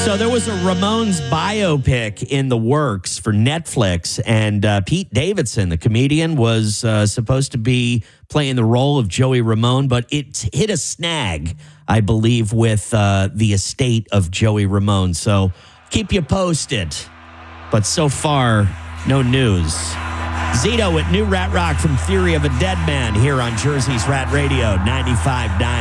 So there was a Ramones biopic in the works for Netflix, and Pete Davidson, the comedian, was supposed to be playing the role of Joey Ramone, but it hit a snag, I believe, with the estate of Joey Ramone. So keep you posted. But so far, no news. Zito with New Rat Rock from Theory of a Dead Man here on Jersey's Rat Radio 95.9